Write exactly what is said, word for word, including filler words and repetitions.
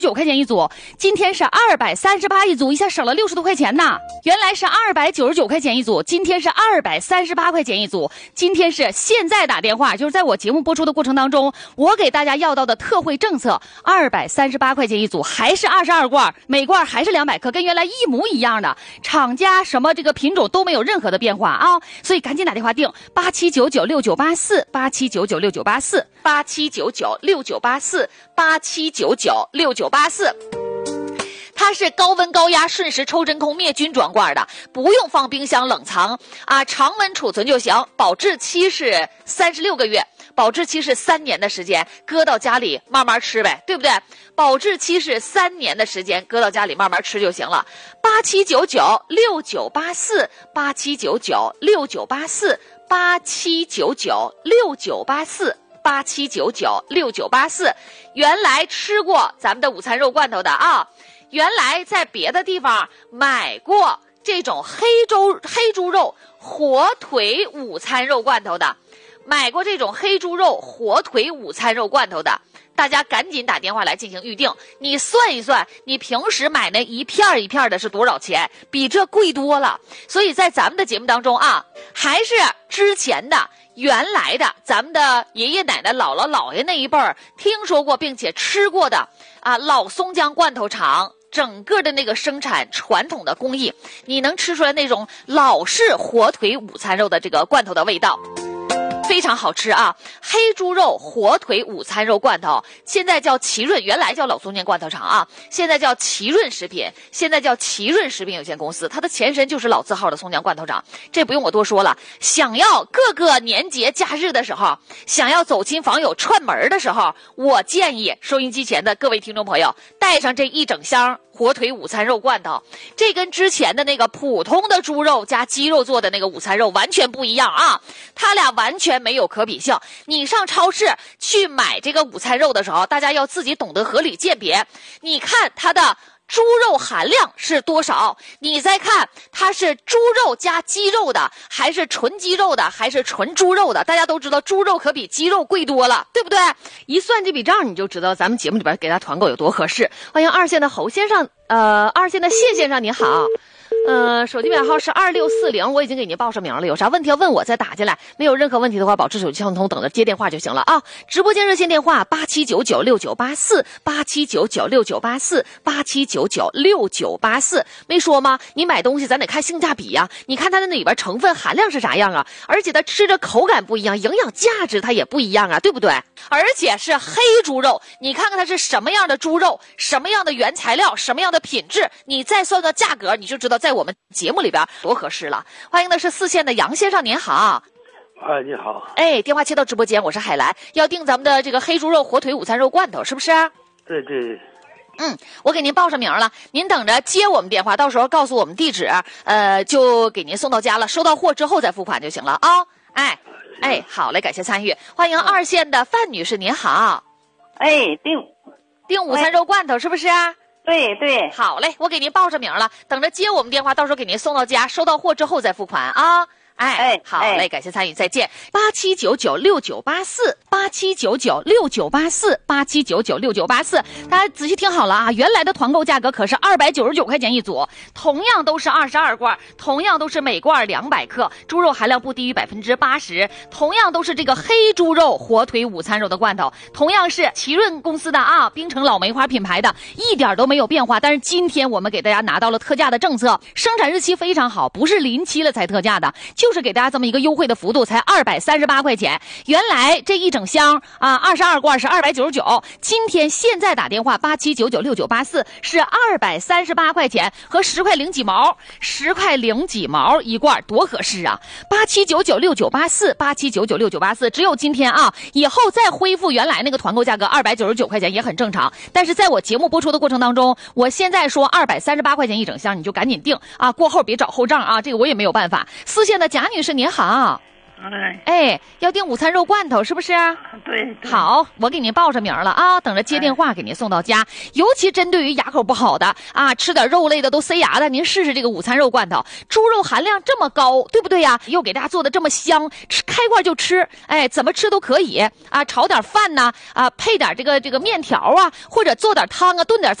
九块钱一组，今天是二百三十八一组，一下省了六十多块钱呢。原来是二百九十九块钱一组，今天是二百三十八块钱一组。今天是现在打电话，就是在我节目播出的过程当中，我给大家要到的特惠政策，二百三十八块钱一组，还是二十二罐，每罐还是两百克，跟原来一模一样的，厂家什么这个品种都没有任何的变化啊，所以赶紧打电话订八七九九六九八四八七九九六九八四八七九九六九八四八七九九六九八四。它是高温高压瞬时抽真空灭菌装罐的，不用放冰箱冷藏啊，常温储存就行。保质期是三十六个月，保质期是三年的时间，搁到家里慢慢吃呗，对不对？保质期是三年的时间，搁到家里慢慢吃就行了。八七九九六九八四八七九九六九八四八七九九六九八四八七九九六九八四。原来吃过咱们的午餐肉罐头的啊。原来在别的地方买过这种黑猪黑猪肉火腿午餐肉罐头的，买过这种黑猪肉火腿午餐肉罐头的，大家赶紧打电话来进行预定。你算一算，你平时买那一片一片的是多少钱？比这贵多了。所以在咱们的节目当中啊，还是之前的原来的咱们的爷爷奶奶姥姥姥爷那一辈儿听说过并且吃过的啊，老松江罐头厂整个的那个生产传统的工艺，你能吃出来那种老式火腿午餐肉的这个罐头的味道，非常好吃啊！黑猪肉火腿午餐肉罐头现在叫奇润，原来叫老松江罐头厂啊，现在叫奇润食品，现在叫奇润食品有限公司，它的前身就是老字号的松江罐头厂，这不用我多说了。想要各个年节假日的时候，想要走亲访友串门的时候，我建议收音机前的各位听众朋友带上这一整箱火腿午餐肉罐头，这跟之前的那个普通的猪肉加鸡肉做的那个午餐肉完全不一样啊，它俩完全没有可比性。你上超市去买这个午餐肉的时候，大家要自己懂得合理鉴别，你看它的猪肉含量是多少，你再看它是猪肉加鸡肉的还是纯鸡肉的还是纯猪肉的，大家都知道猪肉可比鸡肉贵多了，对不对？一算这笔账你就知道咱们节目里边给他团购有多合适。欢迎二线的侯先生，呃二线的谢先生你好，呃，手机编号是二六四零，我已经给您报上名了，有啥问题要问我再打进来，没有任何问题的话保持手机畅通，等着接电话就行了啊。直播间热线电话八七九九六九八四八七九九六九八四八七九九六九八四。没说吗？你买东西咱得看性价比呀、啊，你看它的里边成分含量是啥样啊，而且它吃着口感不一样，营养价值它也不一样啊，对不对？而且是黑猪肉，你看看它是什么样的猪肉，什么样的原材料，什么样的品质，你再算个价格，你就知道在我们节目里边多合适了。欢迎的是四线的杨先生，您好。 哎，你好。 哎，电话接到直播间，我是海兰，要订咱们的这个黑猪肉火腿午餐肉罐头，是不是？ 对对。 嗯，我给您报上名了，您等着接我们电话，到时候告诉我们地址，呃，就给您送到家了。收到货之后再付款就行了啊、哦。哎，哎，好嘞，感谢参与。欢迎二线的范女士，您好。 哎，订订午餐肉罐头是不是？ 对对， 好嘞，我给您报上名了，等着接我们电话，到时候给您送到家，收到货之后再付款啊。哎， 哎好嘞，感谢参与，再见。八七九九六九八四，八七九九六九八四，八七九九六九八四。大家仔细听好了啊，原来的团购价格可是二百九十九块钱一组，同样都是二十二罐，同样都是每罐两百克，猪肉含量不低于百分之八十，同样都是这个黑猪肉火腿午餐肉的罐头，同样是奇润公司的啊，冰城老梅花品牌的，一点都没有变化。但是今天我们给大家拿到了特价的政策，生产日期非常好，不是临期了才特价的，就是给大家这么一个优惠的幅度，才二百三十八块钱。原来这一整箱啊，二十二罐是二百九十九，今天现在打电话八七九九六九八四是二百三十八块钱和十块零几毛，十块零几毛一罐，多合适啊！八七九九六九八四，八七九九六九八四，只有今天啊，以后再恢复原来那个团购价格二百九十九块钱也很正常。但是在我节目播出的过程当中，我现在说二百三十八块钱一整箱，你就赶紧订啊，过后别找后账啊，这个我也没有办法。四线的贾女士您好。 哎， 哎，要订午餐肉罐头是不是？ 对，对， 好，我给您报上名了啊，等着接电话给您送到家。尤其针对于牙口不好的啊，吃点肉类的都塞牙的，您试试这个午餐肉罐头，猪肉含量这么高，对不对呀？又给大家做的这么香，吃开罐就吃，哎，怎么吃都可以啊，炒点饭呐，啊，配点这个这个面条啊，或者做点汤啊，炖点。